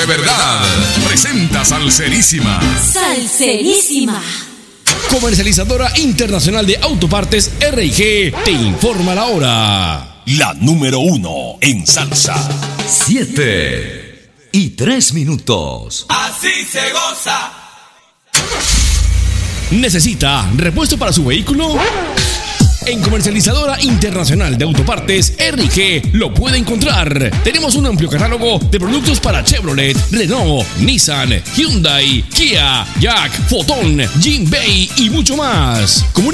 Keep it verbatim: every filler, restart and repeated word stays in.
de verdad. Presenta Salserísima. Salserísima. Comercializadora Internacional de Autopartes R y G te informa la hora. La número uno en salsa. Siete y tres minutos. Así se goza. ¿Necesita repuesto para su vehículo? En Comercializadora Internacional de Autopartes R y G lo puede encontrar. Tenemos un amplio catálogo de productos para Chevrolet, Renault, Nissan, Hyundai, Kia, Jack, Foton, Jinbei y mucho más.